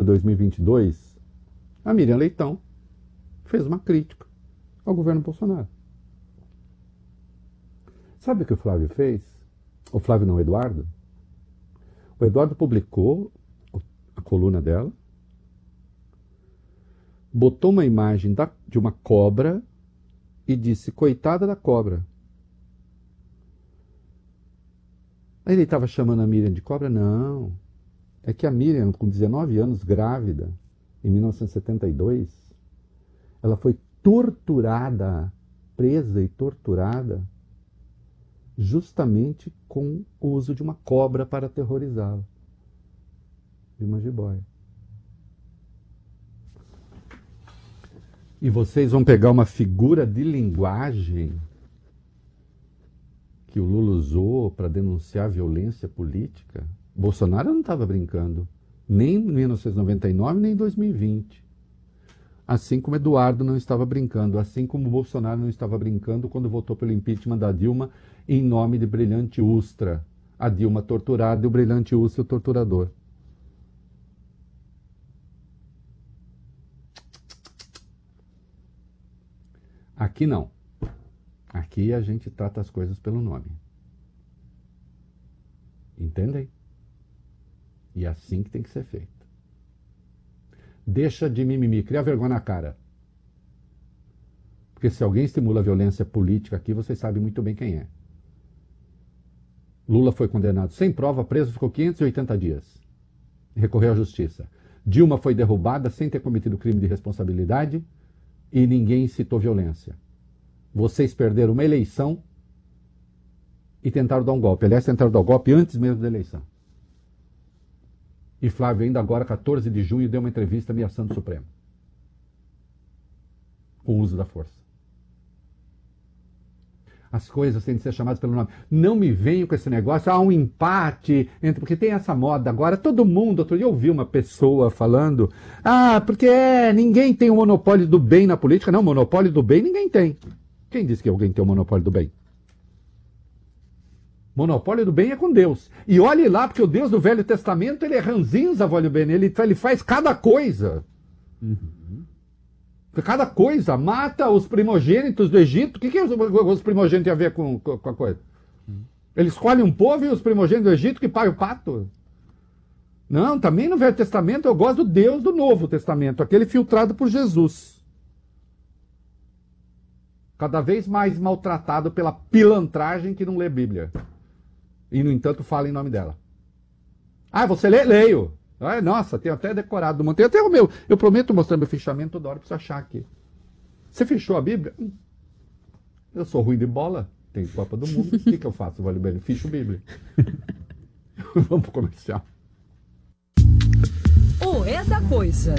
2022, a Miriam Leitão fez uma crítica ao governo Bolsonaro. Sabe o que o Flávio fez? O Flávio não, o Eduardo. O Eduardo publicou a coluna dela, botou uma imagem de uma cobra e disse, coitada da cobra. Aí ele estava chamando a Miriam de cobra? Não. É que a Miriam, com 19 anos, grávida, em 1972, ela foi torturada, presa e torturada, justamente com o uso de uma cobra para aterrorizá-la. De uma jiboia. E vocês vão pegar uma figura de linguagem que o Lula usou para denunciar a violência política. Bolsonaro não estava brincando, nem em 1999, nem em 2020. Assim como Eduardo não estava brincando, assim como Bolsonaro não estava brincando quando votou pelo impeachment da Dilma em nome de Brilhante Ustra. A Dilma torturada e o Brilhante Ustra o torturador. Aqui não. Aqui a gente trata as coisas pelo nome. Entendem? E é assim que tem que ser feito. Deixa de mimimi, cria vergonha na cara. Porque se alguém estimula a violência política aqui, vocês sabem muito bem quem é. Lula foi condenado sem prova, preso, ficou 580 dias. Recorreu à justiça. Dilma foi derrubada sem ter cometido crime de responsabilidade e ninguém incitou violência. Vocês perderam uma eleição e tentaram dar um golpe. Aliás, tentaram dar um golpe antes mesmo da eleição. E Flávio, ainda agora, 14 de junho, deu uma entrevista ameaçando o Supremo. Com o uso da força. As coisas têm de ser chamadas pelo nome. Não me venham com esse negócio, há um empate, porque tem essa moda agora, todo mundo, outro dia eu ouvi uma pessoa falando, porque ninguém tem o monopólio do bem na política. Não, monopólio do bem ninguém tem. Quem disse que alguém tem o monopólio do bem? Monopólio do bem é com Deus. E olhe lá, porque o Deus do Velho Testamento, ele é ranzinza, vale o bem, ele faz cada coisa. Uhum. Cada coisa. Mata os primogênitos do Egito. O que os primogênitos têm a ver com a coisa? Ele escolhe um povo e os primogênitos do Egito que pagam o pato? Não, também no Velho Testamento eu gosto do Deus do Novo Testamento, aquele filtrado por Jesus. Cada vez mais maltratado pela pilantragem que não lê Bíblia. E, no entanto, fala em nome dela. Você lê? Leio. Nossa, tenho até decorado. Tenho até o meu. Eu prometo mostrar meu fichamento toda hora para você achar aqui. Você fechou a Bíblia? Eu sou ruim de bola. Tem Copa do Mundo. O que eu faço? Vale bem. Ficho Bíblia. Vamos pro comercial. O É da Coisa.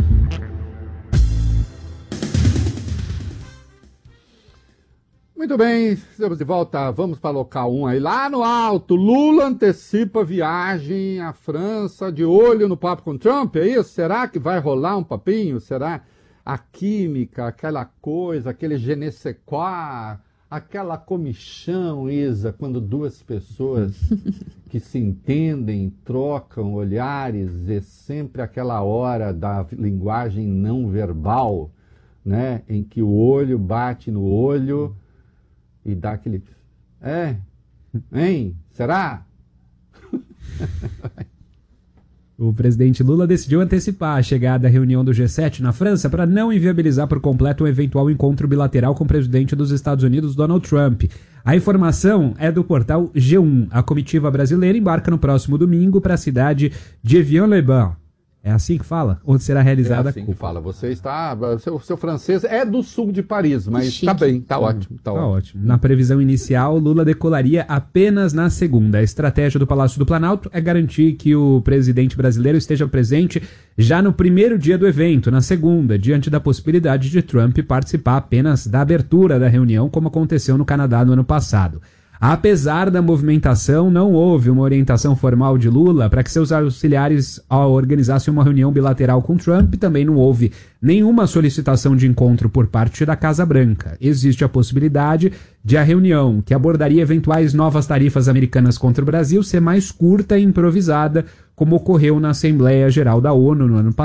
Muito bem, estamos de volta, vamos para local 1 aí, lá no alto, Lula antecipa viagem à França, de olho no papo com Trump, é isso? Será que vai rolar um papinho? Será a química, aquela coisa, aquele je ne sais quoi, aquela comichão, Isa, quando duas pessoas que se entendem, trocam olhares, é sempre aquela hora da linguagem não verbal, né, em que o olho bate no olho e dá aquele... Hein? Será? O presidente Lula decidiu antecipar a chegada à reunião do G7 na França para não inviabilizar por completo um eventual encontro bilateral com o presidente dos Estados Unidos, Donald Trump. A informação é do portal G1. A comitiva brasileira embarca no próximo domingo para a cidade de Evian-les-Bains. É assim que fala? Onde será realizada a cúpula? É assim que fala. Você está... Seu francês é do sul de Paris, mas está bem, está ótimo. Tá ótimo. Na previsão inicial, Lula decolaria apenas na segunda. A estratégia do Palácio do Planalto é garantir que o presidente brasileiro esteja presente já no primeiro dia do evento, na segunda, diante da possibilidade de Trump participar apenas da abertura da reunião, como aconteceu no Canadá no ano passado. Apesar da movimentação, não houve uma orientação formal de Lula para que seus auxiliares organizassem uma reunião bilateral com Trump. Também não houve nenhuma solicitação de encontro por parte da Casa Branca. Existe a possibilidade de a reunião, que abordaria eventuais novas tarifas americanas contra o Brasil, ser mais curta e improvisada, como ocorreu na Assembleia Geral da ONU no ano passado.